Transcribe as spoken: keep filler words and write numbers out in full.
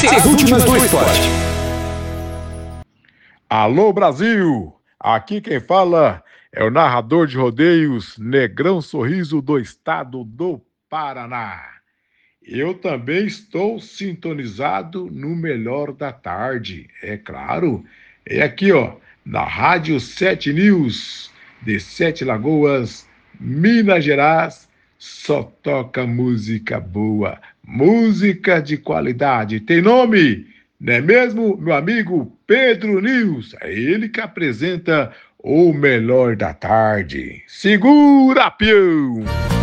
As últimas do esporte. Alô, Brasil! Aqui quem fala é o narrador de rodeios Negrão Sorriso do estado do Paraná. Eu também estou sintonizado no Melhor da Tarde, é claro. É aqui, ó, na Rádio Sete News, de Sete Lagoas, Minas Gerais. Só toca música boa, música de qualidade. Tem nome, não é mesmo, meu amigo Pedro News? É ele que apresenta o Melhor da Tarde. Segura, peão!